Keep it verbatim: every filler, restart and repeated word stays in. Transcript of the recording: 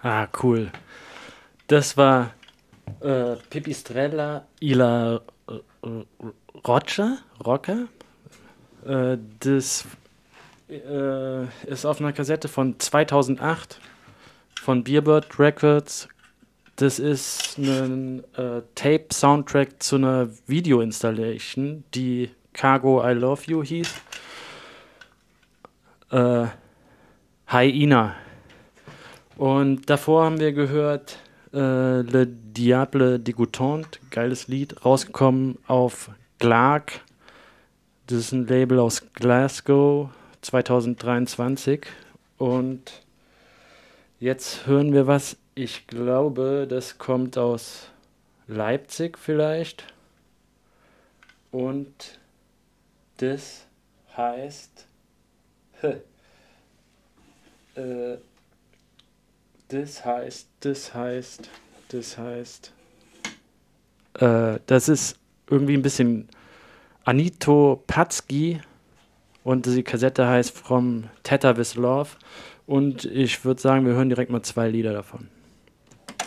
Ah, cool. Das war äh, Pipistrella Ila äh, Rocha, Rocker. Äh, das äh, ist auf einer Kassette von zweitausendacht von Beerbird Records. Das ist ein äh, Tape-Soundtrack zu einer Video-Installation, die Cargo I Love You hieß. Äh, Hyena. Und davor haben wir gehört äh, Le Diable Dégoûtant, geiles Lied, rausgekommen auf Glark. Das ist ein Label aus Glasgow, zweitausenddreiundzwanzig. Und jetzt hören wir was, ich glaube, das kommt aus Leipzig vielleicht. Und das heißt, äh, das heißt, das heißt, das heißt, äh, das ist irgendwie ein bisschen Anito Patzki und die Kassette heißt From Teta with Love. Und ich würde sagen, wir hören direkt mal zwei Lieder davon.